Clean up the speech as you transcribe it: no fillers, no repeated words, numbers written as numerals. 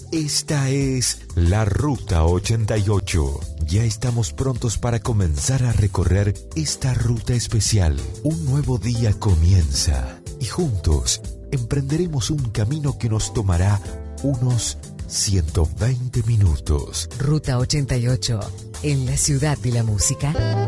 Esta es la Ruta 88. Ya estamos prontos para comenzar a recorrer esta ruta especial. Un nuevo día comienza y juntos emprenderemos un camino que nos tomará unos 120 minutos. Ruta 88, en la ciudad de la música.